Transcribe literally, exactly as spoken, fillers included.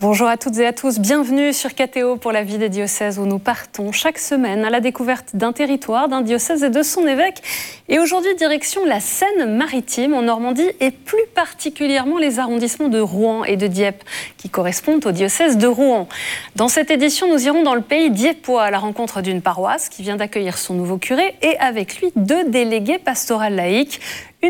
Bonjour à toutes et à tous, bienvenue sur K T O pour la vie des diocèses où nous partons chaque semaine à la découverte d'un territoire, d'un diocèse et de son évêque. Et aujourd'hui, direction la Seine-Maritime en Normandie et plus particulièrement les arrondissements de Rouen et de Dieppe qui correspondent au diocèse de Rouen. Dans cette édition, nous irons dans le pays dieppois à la rencontre d'une paroisse qui vient d'accueillir son nouveau curé et avec lui deux délégués pastorales laïques.